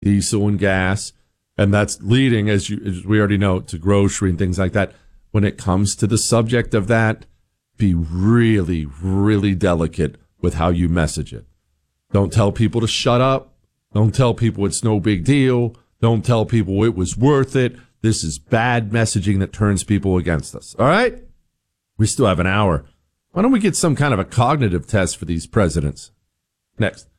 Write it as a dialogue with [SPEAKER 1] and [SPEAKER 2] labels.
[SPEAKER 1] diesel and gas, and that's leading, as we already know, to grocery and things like that. When it comes to the subject of that, be really, really delicate with how you message it. Don't tell people to shut up. Don't tell people it's no big deal. Don't tell people it was worth it. This is bad messaging that turns people against us. All right? We still have an hour. Why don't we get some kind of a cognitive test for these presidents? Next.